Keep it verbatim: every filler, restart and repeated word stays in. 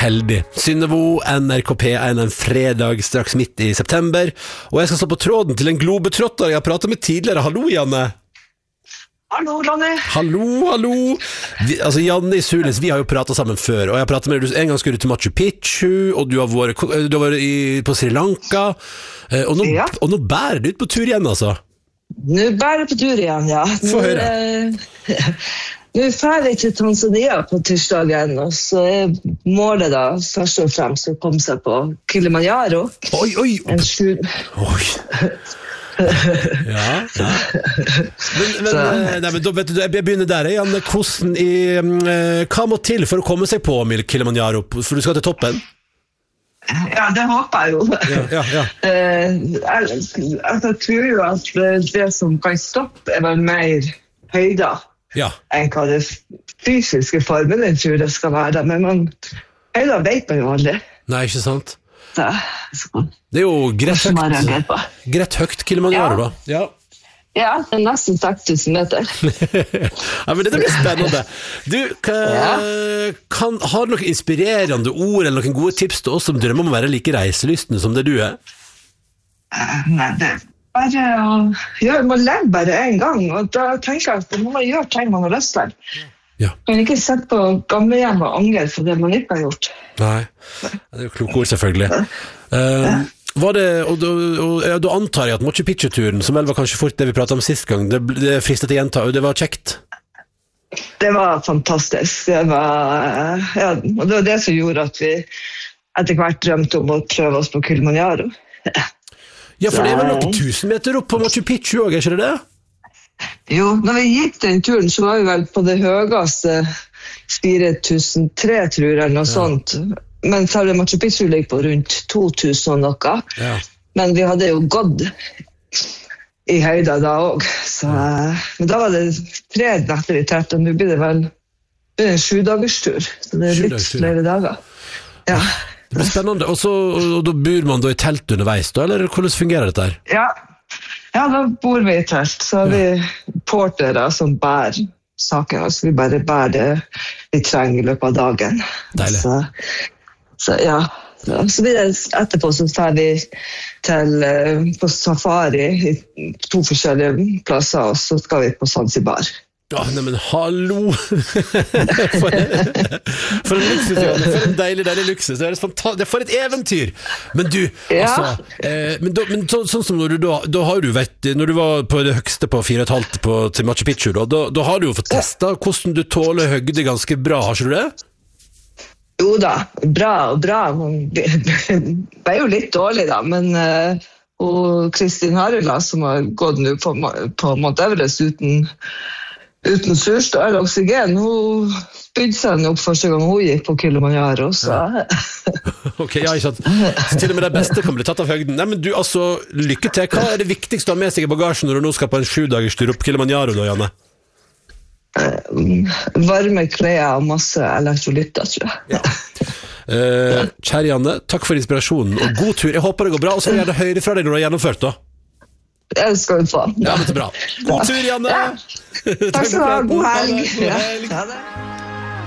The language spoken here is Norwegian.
heldig. Synnevo, N R K P en en fredag straks midt i september, og jeg skal stå på tråden til en globetrotter jeg har pratet med tidligere. Hallo, Janne. Hallo, Ronny. Hallo, hallo. Vi, altså, Janne i Sulis, vi har jo pratet sammen før, og jeg har pratet med deg, en gang skulle du til Machu Picchu, og du har vært, du har vært i, på Sri Lanka, og nå, ja. og nå bærer du ut på tur igjen, altså. Nå bærer jeg på tur igjen, ja. Få høre. Nå, Nå er jeg ferdig til Tanzania på tirsdagen, og så er målet da først og fremst å komme seg på Kilimanjaro. Oi, oi! En sju... Oi! ja, ja. Men, men, nei, men da, vet du, jeg begynner der, Janne. Hvordan i, hva må til for å komme seg på Kilimanjaro? For du skal til toppen? Ja, det håper jeg jo. Ja, ja, ja. jeg, jeg, jeg tror jo at det som kan stoppe er vel mer høyder. Ja. enn hva det fysiske formen jeg tror det skal være, men man, høyda vet man jo aldri. Nei, ikke sant? Så, så. Det er jo greit høyt, greit høyt Kilimanjaro, ja. da. Ja. ja, det er nesten seks tusen meter. ja, men det blir spennende. Du, kan, ja. kan, har du noen inspirerende ord eller noen gode tips til oss som drømmer om å være like reiselystende som det du er? Uh, nei, det Bare å gjøre, man lever bare en gang, og da tenker jeg at man må gjøre ting man har lyst til. Ja. Man kan ikke sette på gamlehjem og anger for det man ikke har gjort. Nei, det er jo kloke ord selvfølgelig. Uh, var det, og, og, og, og da antar jeg at Machu Picchu-turen, som vel var kanskje fort det vi pratet om sist gang, det, det fristet til gjenta, og det var kjekt? Det var fantastisk. Det var, ja, og det var det som gjorde at vi etter hvert drømte om å prøve oss på Kilimanjaro. Ja, for det er vel noen tusen meter opp på Machu Picchu også, er ikke det det? Jo, når vi gikk den turen, så var vi vel på det høyeste fire tusen tre, tror jeg, eller noe ja. sånt. Men selv Machu Picchu ligger på rundt to tusen og noe. Ja. Men vi hadde jo gått i høyda da også. Så, men da var det tre netter i tett, og nå blir det vel en sju dagers tur. Så det er litt flere dager. Ja. Det blir spennende, og, så, og da bor man da i telt underveis da, eller hvordan fungerer dette her? Ja, ja da bor vi i telt, så har vi portere som bærer saken, så vi bare bærer det vi trenger i løpet av dagen. Deilig. Så, så ja, så blir det etterpå så tar vi til, på safari i to forskjellige plasser, og så skal vi på Zanzibar. Ja, nei, men hallo! for, for en luksus, ja. For en deilig, deilig luksus. Det er, fanta- det er for et eventyr! Men du, ja. altså, eh, men, da, men så, sånn som når du da, da har du vært, når du var på det høgste på fire og et halvt på, til Machu Picchu, da, da, da har du jo fått testet hvordan du tåler høgde ganske bra, har ikke du det? Jo da, bra og bra. Det er jo litt dårlig da, men uh, og Kristin Harila, som har gått nå på, på Mount Everest uten uten surstoff eller oksygen, hun spydde seg opp første gang hun gikk på Kilimanjaro, så... Ja. ok, ja, ikke sant. Så til og med det beste kan bli tatt av høgden. Nei, men du, altså, lykke til. Hva er det viktigste å ha med seg i bagasjen når du nå skal på en sju dagers tur opp Kilimanjaro da, Janne? Uh, varme klær og masse elektrolytter, tror jeg. Ja. Uh, kjære Janne, takk for inspirasjonen, og god tur. Jeg håper det går bra, og så vil jeg gjerne høre fra deg når du har gjennomført da. Det skal vi få. Ja, men det er bra. God tur, Janne! Ja. Takk skal du ha. God helg. God helg. Ja.